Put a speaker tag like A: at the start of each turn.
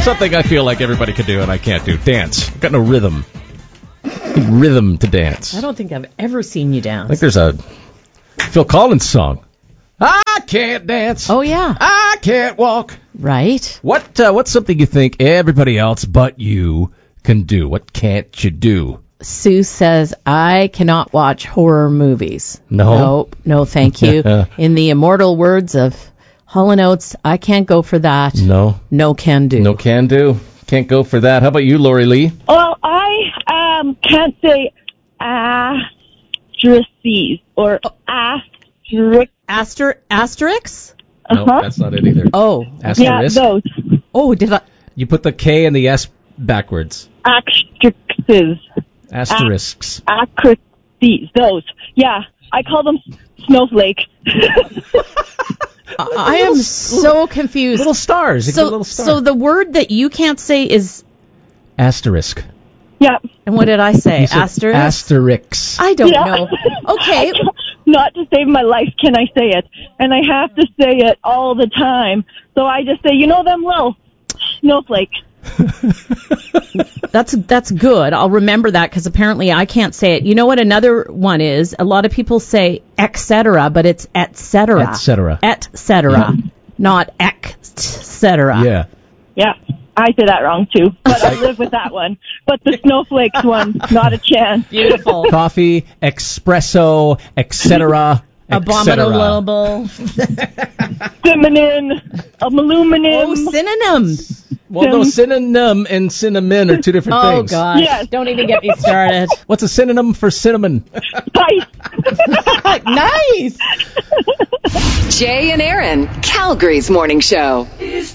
A: something I feel like everybody could do and I can't do. Dance. I've got no rhythm. Rhythm to dance.
B: I don't think I've ever seen you
A: I
B: dance.
A: think there's a Phil Collins song. I can't dance.
B: Oh, yeah.
A: I can't walk.
B: Right.
A: What's something you think everybody else but you can do? What can't you do?
B: Sue says, I cannot watch horror movies.
A: No?
B: No, thank you. In the immortal words of Hall & Oates, I can't go for that.
A: No.
B: No can do.
A: No can do. Can't go for that. How about you, Lori Lee?
C: Well, I can't say asterisks or asterisk.
B: Asterix?
A: No, that's not it either.
B: Oh.
A: Asterisk?
C: Yeah, those.
B: Oh, did I?
A: You put the K and the S backwards.
C: Asterisks.
A: Asterisks.
C: Acrises. Those. Yeah. I call them snowflake.
B: I am so confused.
A: Little stars. Little stars.
B: So the word that you can't say is...
A: Asterisk.
C: Yeah.
B: And what did I say? Asterisk?
A: Asterix.
B: I don't know. Okay.
C: Not to save my life can I say it. And I have to say it all the time. So I just say, them little snowflake.
B: That's good. I'll remember that because apparently I can't say it. You know what another one is? A lot of people say etc., but it's et cetera.
A: Et cetera.
B: Et cetera, not et cetera.
A: Yeah.
C: Yeah. I say that wrong too, but I live with that one. But the snowflakes one, not a chance.
B: Beautiful.
A: Coffee, espresso, etc.
B: Abominable.
C: Cinnamon, aluminum.
B: Oh, synonym.
A: Well, no, synonym and cinnamon are two different
B: Oh,
A: things.
B: gosh.
C: Yes.
B: Don't even get me started.
A: What's a synonym for cinnamon?
C: Spice.
B: Nice.
D: Jay and Aaron, Calgary's morning show.